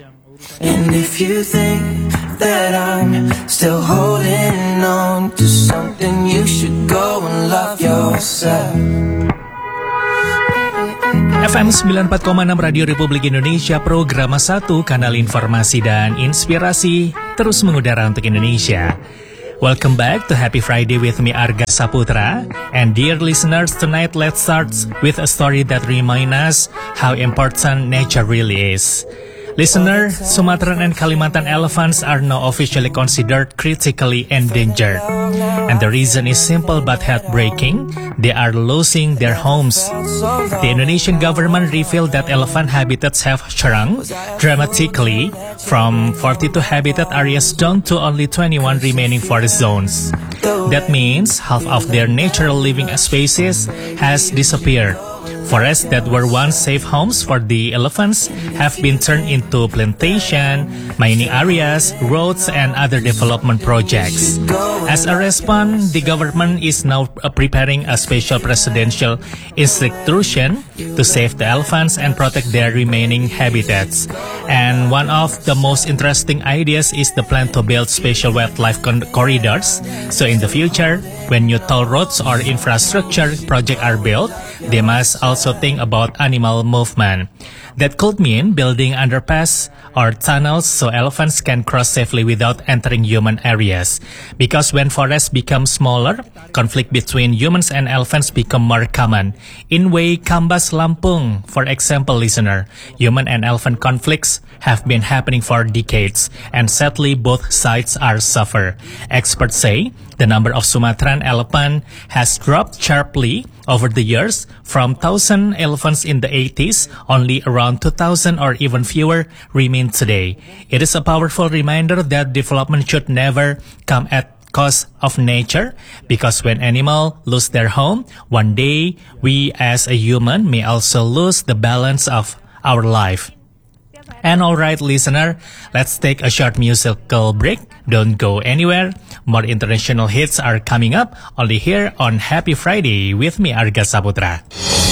And if you think that I'm still holding on to something, you should go and love yourself. FM 94,6 Radio Republik Indonesia, Program 1, kanal informasi dan inspirasi, terus mengudara untuk Indonesia. Welcome back to Happy Friday with me, Arga Saputra. And dear listeners, tonight let's start with a story that reminds us how important nature really is. Listener, Sumatran and Kalimantan elephants are now officially considered critically endangered. And the reason is simple but heartbreaking. They are losing their homes. The Indonesian government revealed that elephant habitats have shrunk dramatically from 42 habitat areas down to only 21 remaining forest zones. That means half of their natural living spaces has disappeared. Forests that were once safe homes for the elephants have been turned into plantation, mining areas, roads, and other development projects. As a response, the government is now preparing a special presidential institution to save the elephants and protect their remaining habitats. And one of the most interesting ideas is the plan to build special wildlife corridors. So in the future, when new toll roads or infrastructure projects are built, they must also think about animal movement. That could mean building underpass or tunnels so elephants can cross safely without entering human areas. Because when forests become smaller, conflict between humans and elephants become more common. In Way Kambas, Lampung, for example, listener, human and elephant conflicts have been happening for decades, and sadly both sides are suffer. Experts say the number of Sumatran elephant has dropped sharply over the years. From 1,000 elephants in the 80s, only around 2,000 or even fewer remain today. It is a powerful reminder that development should never come at cost of nature, because when animals lose their home, one day we as a human may also lose the balance of our life. And alright, listener, let's take a short musical break. Don't go anywhere. More international hits are coming up only here on Happy Friday with me, Arga Saputra.